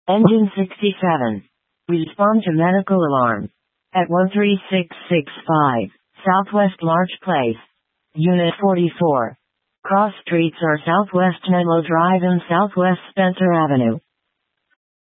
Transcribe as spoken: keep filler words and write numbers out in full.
Engine sixty-seven. Respond to medical alarm. At one three six six five, Southwest Larch Place. Unit forty-four. Cross streets are Southwest Menlo Drive and Southwest Spencer Avenue.